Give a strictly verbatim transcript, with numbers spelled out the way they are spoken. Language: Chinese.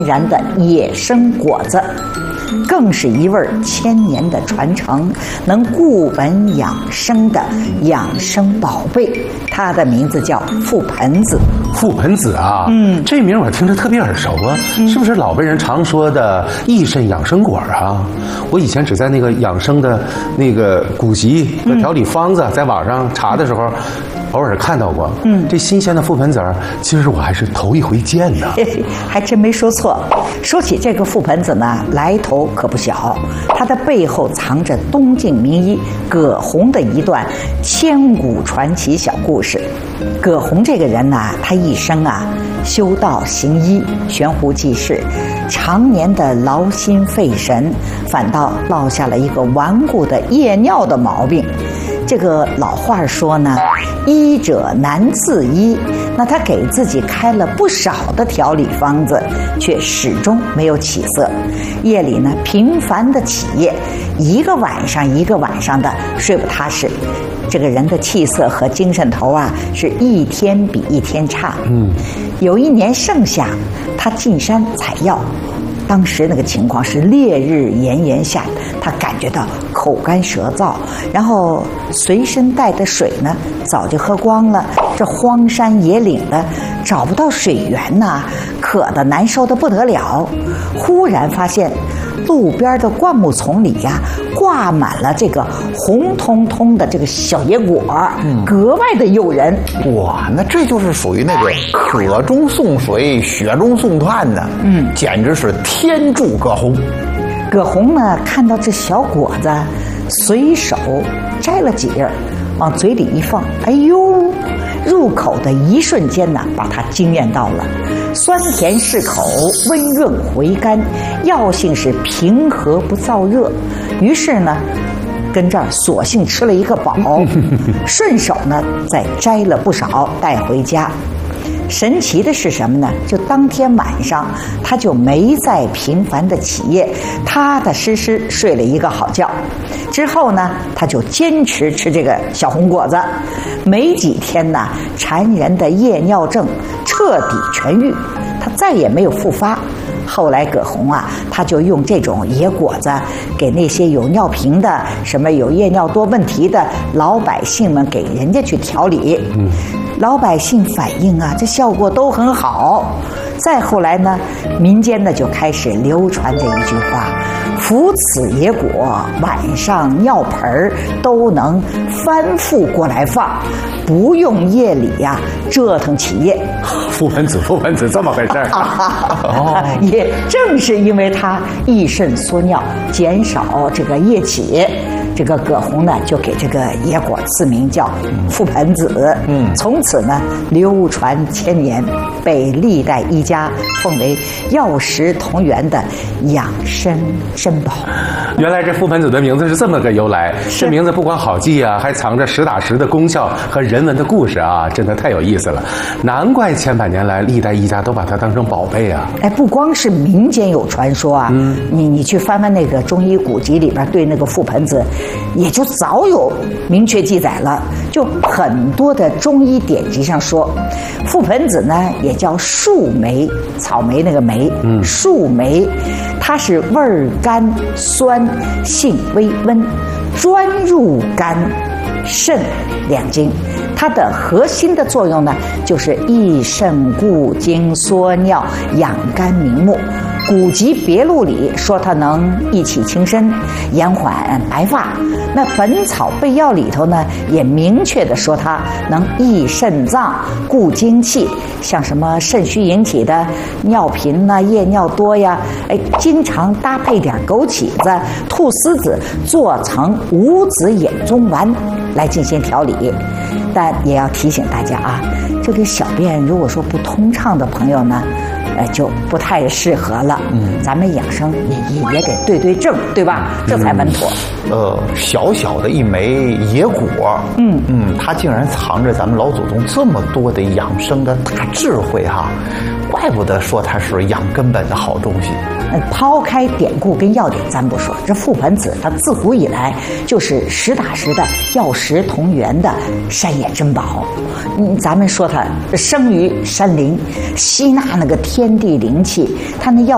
然的野生果子，更是一味千年的传承，能固本养生的养生宝贝。它的名字叫覆盆子。 覆盆子啊，嗯，这名我听着特别耳熟啊，嗯、是不是老辈人常说的益肾养生果啊？我以前只在那个养生的那个古籍和调理方子，在网上查的时候。偶尔看到过，嗯，这新鲜的覆盆子儿，其实我还是头一回见呢。 还真没说错。说起这个覆盆子呢，来头可不小，它的背后藏着东晋名医葛洪的一段千古传奇小故事。葛洪这个人呢、啊，他一生啊修道行医，悬壶济世，常年的劳心费神，反倒落下了一个顽固的夜尿的毛病。这个老话说呢，医者难自医。那他给自己开了不少的调理方子，却始终没有起色。夜里呢，频繁的起夜，一个晚上一个晚上的睡不踏实。这个人的气色和精神头啊，是一天比一天差。嗯，有一年盛夏，他进山采药。当时那个情况是烈日炎炎下，他感觉到口干舌燥，然后随身带的水呢早就喝光了。这荒山野岭的找不到水源呐、啊，渴得难受得不得了。忽然发现路边的灌木丛里呀、啊，挂满了这个红彤彤的这个小野果，嗯、格外的诱人。 哇，那这就是属于那个渴中送水，雪中送炭呢。嗯，简直是天助葛洪。 葛洪呢，看到这小果子，随手摘了几粒，往嘴里一放，哎呦，入口的一瞬间呢，把他惊艳到了。酸甜适口，温润回甘，药性是平和不燥热。于是呢，跟这儿索性吃了一个饱，顺手呢再摘了不少带回家。神奇的是什么呢？就当天晚上，他就没再频繁的起夜，踏踏实实睡了一个好觉。之后呢，他就坚持吃这个小红果子，没几天呢，缠人的夜尿症彻底痊愈，他再也没有复发。后来葛洪啊，他就用这种野果子给那些有尿频的、什么有夜尿多问题的老百姓们，给人家去调理。嗯，老百姓反映啊，这效果都很好。再后来呢，民间呢就开始流传着一句话：服此野果，晚上尿盆都能翻覆过来放，不用夜里呀、啊、折腾起夜。 覆盆子，覆盆子这么回事儿。 哦，也正是因为它益肾缩尿，减少这个夜起，这个葛洪呢就给这个野果赐名叫覆盆子。嗯，从此呢流传千年，被历代医家奉为药食同源的养生珍宝。 原来这覆盆子的名字是这么个由来，这名字不光好记啊，还藏着实打实的功效和人文的故事啊，真的太有意思了。难怪千百年来历代医家都把它当成宝贝啊。 哎，不光是民间有传说啊，嗯、你你去翻翻那个中医古籍里边对那个覆盆子，也就早有明确记载了。就很多的中医典籍上说，覆盆子呢也叫树莓，草莓那个莓，嗯，树莓，它是味儿甘酸，性微温，专入肝、肾两经。它的核心的作用呢，就是益肾固精缩尿养肝明目。古籍别录里说它能益气清身，延缓白发。那本草备药里头呢，也明确的说它能益肾脏、固精气，像什么肾虚引起的尿频呐、夜尿多呀，哎，经常搭配点枸杞子、菟丝子做成五子眼中丸来进行调理。但也要提醒大家啊，这个小便如果说不通畅的朋友呢，呃，就不太适合了。嗯，咱们养生也也也得对对症，对吧？这才稳妥。 嗯、呃，小小的一枚野果，嗯嗯，它竟然藏着咱们老祖宗这么多的养生的大智慧哈，怪不得说它是养根本的好东西。 抛开典故跟要点咱不说，这覆盆子它自古以来就是实打实的药食同源的山野珍宝。嗯，咱们说它生于山林，吸纳那个天地灵气，它那药